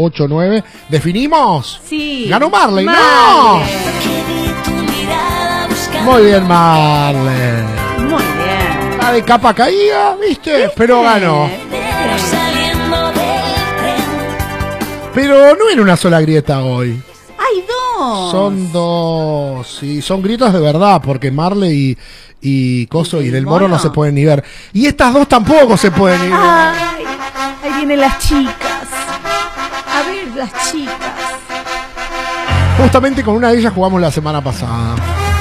489. ¿Definimos? Sí. ¡Ganó Marley! ¡No! Muy bien, Marley. Muy bien. Está de capa caída, ¿viste? Pero ganó. Pero no era una sola grieta hoy. ¡Hay dos! Son dos. Sí, son grietas de verdad, porque Marley y Coso y Del Moro no se pueden ni ver. Y estas dos tampoco se pueden ni ver. Ay, ahí vienen las chicas. A ver, las chicas. Justamente con una de ellas jugamos la semana pasada.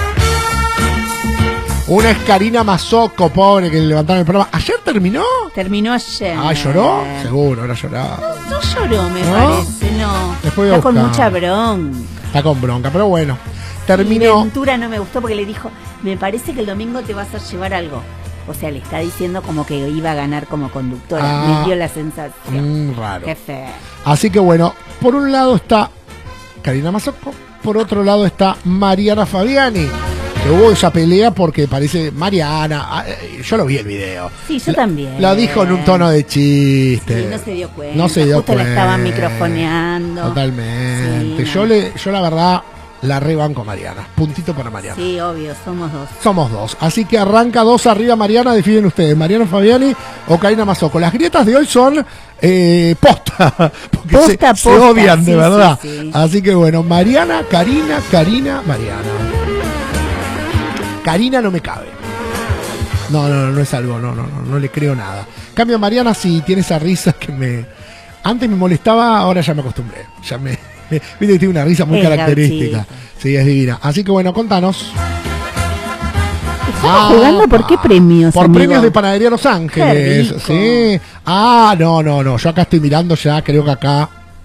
Una es Karina Mazzocco, pobre, que le levantaron el programa. ¿Ayer terminó? Terminó ayer. Ah, ¿lloró? Seguro, ahora lloraba. No lloró, me ¿No? parece, no. Después voy a Está con buscar. mucha bronca. Está con bronca, pero bueno. Y Terminó. Ventura no me gustó porque le dijo, me parece que el domingo te vas a llevar algo. O sea, le está diciendo como que iba a ganar como conductora. Ah. Me dio la sensación. Raro. Qué feo. Así que bueno, por un lado está Karina Mazzocco, por otro lado está Mariana Fabiani. Que hubo esa pelea porque parece Mariana. Yo lo vi el video. Sí, yo también. Lo dijo en un tono de chiste. Sí, no se dio cuenta. No se dio Justo cuenta. la estaban microfoneando. Totalmente. Sí, yo no. yo la verdad la rebanco Mariana. Puntito para Mariana. Sí, obvio, somos dos. Somos dos. Así que arranca 2 arriba Mariana. Definen ustedes, Mariana Fabiani o Karina Mazzocco. Las grietas de hoy son posta. Porque Posta, se posta, odian de sí, verdad. sí, sí. Así que bueno, Mariana, Karina, Mariana. Karina no me cabe. No es algo, no le creo nada. Cambio, Mariana sí tiene esa risa que antes me molestaba, ahora ya me acostumbré. Viste que tiene una risa muy Es característica. gauchita. Sí, es divina. Así que bueno, contanos. ¿Estamos jugando por qué premios, Por amigo? premios de Panadería Los Ángeles. Qué rico. Sí. No. Yo acá estoy mirando ya, creo que acá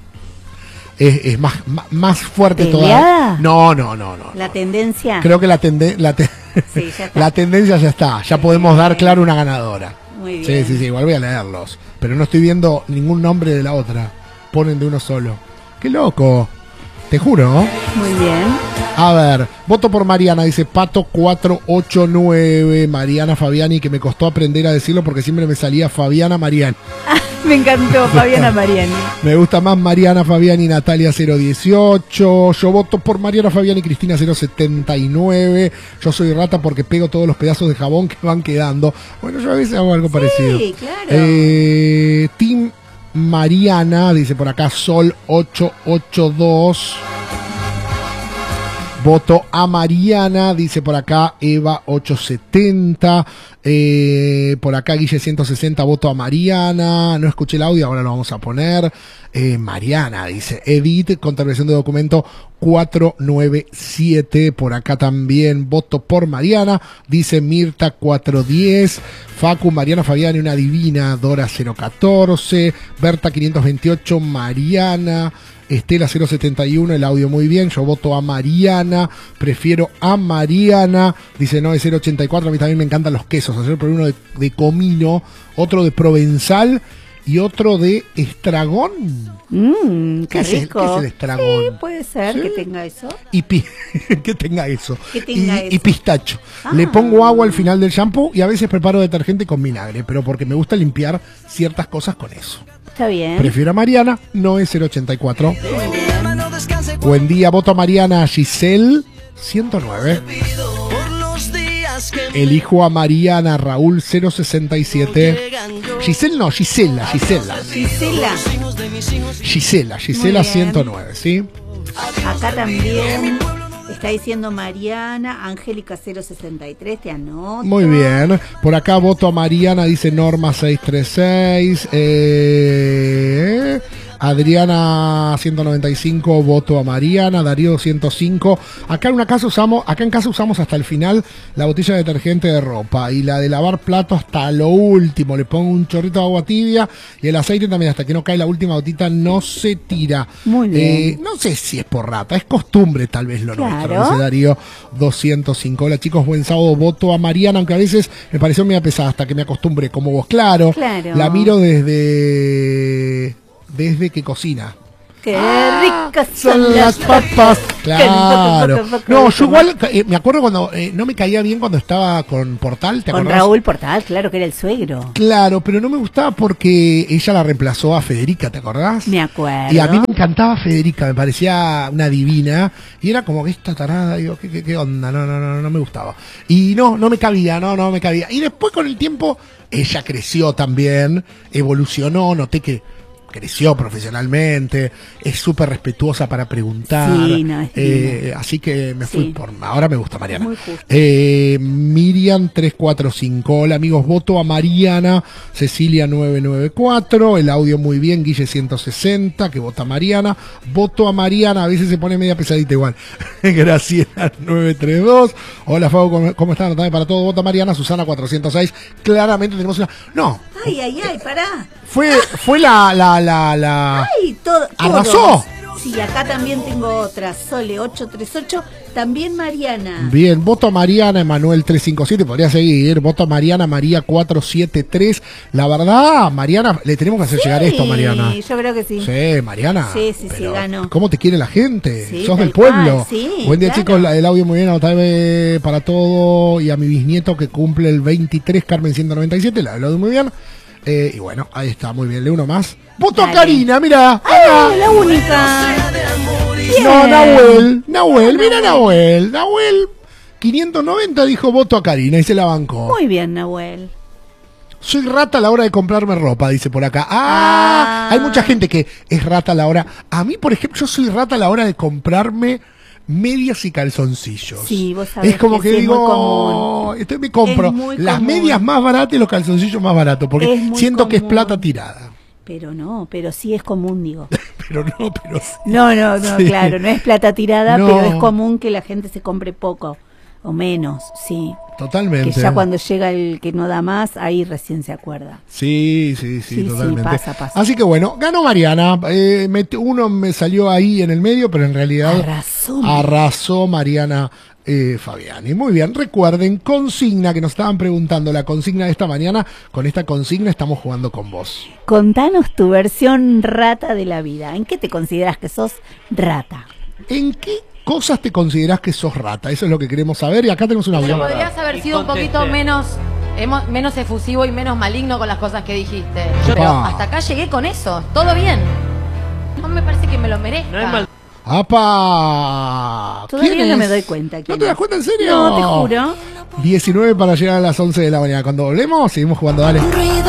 es más fuerte ¿Peleada? todavía. No. La tendencia. Creo que Sí, ya está. la tendencia ya está. Ya podemos dar claro una ganadora. Muy bien. Sí, igual voy a leerlos. Pero no estoy viendo ningún nombre de la otra. Ponen de uno solo. Qué loco. Te juro. Muy bien. A ver, voto por Mariana, dice Pato 489. Mariana Fabiani, que me costó aprender a decirlo porque siempre me salía Fabiana Mariani. Me encantó, Fabiana Mariani. Me gusta más Mariana Fabiani, Natalia 018. Yo voto por Mariana Fabiani, Cristina 079. Yo soy rata porque pego todos los pedazos de jabón que van quedando. Bueno, yo a veces hago algo parecido. Sí, claro. Team Mariana, dice por acá Sol 882. Voto a Mariana, dice por acá Eva 870. Por acá Guille 160, voto a Mariana. No escuché el audio, ahora lo vamos a poner. Mariana, dice Edith, contravención de documento 497. Por acá también voto por Mariana, dice Mirta 410. Facu, Mariana Fabiani, una divina. Dora 014. Berta 528, Mariana. Estela 071, el audio muy bien, yo voto a Mariana, prefiero a Mariana, dice no, es 084, a mí también me encantan los quesos, ayer probé uno de comino, otro de provenzal y otro de estragón. Qué rico. ¿Qué es el estragón? Sí, puede ser ¿Sí? que tenga eso. Y que tenga eso. Que tenga y eso. pistacho. Le pongo agua al final del shampoo y a veces preparo detergente con vinagre, pero porque me gusta limpiar ciertas cosas con eso. Está bien. Prefiero a Mariana, no es 084. Buen día, voto a Mariana. Giselle 109. Elijo a Mariana. Raúl 067. Giselle no, Gisela. Gisela 109, ¿sí? Acá también está diciendo Mariana, Angélica 063, te anoto. Muy bien. Por acá voto a Mariana, dice Norma 636. Adriana 195, voto a Mariana. Darío 105. Acá en casa usamos hasta el final la botella de detergente de ropa y la de lavar plato hasta lo último. Le pongo un chorrito de agua tibia y el aceite también hasta que no cae la última gotita no se tira. Muy bien. No sé si es por rata, es costumbre tal vez lo nuestro. Dice Darío 205. Hola chicos, buen sábado. Voto a Mariana, aunque a veces me pareció media pesada hasta que me acostumbré como vos. Claro. La miro desde que cocina. Qué ricas son las papas. Claro. No, yo igual me acuerdo cuando no me caía bien cuando estaba con Portal, ¿te acordás? Con Raúl Portal, claro que era el suegro. Claro, pero no me gustaba porque ella la reemplazó a Federica, ¿te acordás? Me acuerdo. Y a mí me encantaba Federica, me parecía una divina. Y era como que esta tarada, digo, ¿qué onda? No me gustaba. Y no me cabía, no me cabía. Y después con el tiempo, ella creció también, evolucionó, noté que creció profesionalmente, es súper respetuosa para preguntar. Sí, no, es así que me fui por... Ahora me gusta Mariana. Muy justo. Miriam 345. Hola amigos, voto a Mariana. Cecilia 994. El audio muy bien. Guille 160, que vota a Mariana. Voto a Mariana. A veces se pone media pesadita igual. Graciela 932. Hola Fabo, ¿cómo están? Anotame para todo. Vota a Mariana. Susana 406. Claramente tenemos una... No. Ay, pará. Fue la Ay, arrasó. todos. Sí, acá también tengo otra. Sole 838, también Mariana. Bien, voto a Mariana, Emanuel 357, podría seguir. Voto a Mariana, María 473. La verdad, Mariana, le tenemos que hacer llegar esto a Mariana. Sí, yo creo que sí. Sí, Mariana. Sí, ganó. ¿Cómo te quiere la gente? Sí, Sos del pueblo. Sí, buen día, claro. chicos. El audio muy bien, anotame para todo. Y a mi bisnieto que cumple el 23, Carmen 197, el audio muy bien. Y bueno, ahí está, muy bien. Le uno más. Voto a Karina, mira. ¡Ay, la única! No, Nahuel, mira Nahuel. Nahuel 590 dijo voto a Karina y se la bancó. Muy bien, Nahuel. Soy rata a la hora de comprarme ropa, dice por acá. Hay mucha gente que es rata a la hora. A mí, por ejemplo, yo soy rata a la hora de comprarme medias y calzoncillos. Sí, vos sabés es como que sí, digo, me compro las medias más baratas y los calzoncillos más baratos, porque siento que es plata tirada. Pero sí es común, digo. pero sí. No, sí. Claro, no es plata tirada, No. pero es común que la gente se compre poco o menos, sí. Totalmente. Que ya cuando llega el que no da más, ahí recién se acuerda. Sí, totalmente. Sí, pasa. Así que bueno, ganó Mariana. Uno me salió ahí en el medio, pero en realidad arrasó Mariana Fabiani. Muy bien, recuerden, consigna que nos estaban preguntando, la consigna de esta mañana. Con esta consigna estamos jugando con vos. Contanos tu versión rata de la vida. ¿En qué te consideras que sos rata? ¿En qué cosas te considerás que sos rata? Eso es lo que queremos saber y acá tenemos una Pero audio. podrías haber sido un poquito menos efusivo y menos maligno con las cosas que dijiste. Pero hasta acá llegué con eso. Todo bien. No me parece que me lo merezca. No es mal. ¡Apa! Todavía no me doy cuenta. ¿No te das cuenta en serio? No, te juro. 19 para llegar a las 11 de la mañana. Cuando volvemos, seguimos jugando. Dale.